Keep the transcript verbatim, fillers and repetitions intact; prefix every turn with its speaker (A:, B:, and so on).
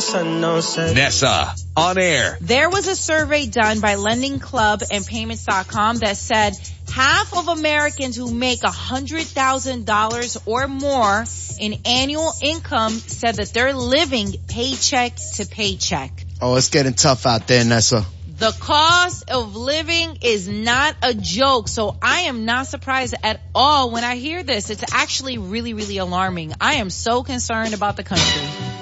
A: sun don't set.
B: Nessa, on air.
C: There was a survey done by Lending Club and Payments dot com that said half of Americans who make one hundred thousand dollars or more in annual income said that they're living paycheck to paycheck.
D: Oh, it's getting tough out there, Nessa.
C: The cost of living is not a joke, so I am not surprised at all when I hear this. It's actually really, really alarming. I am so concerned about the country.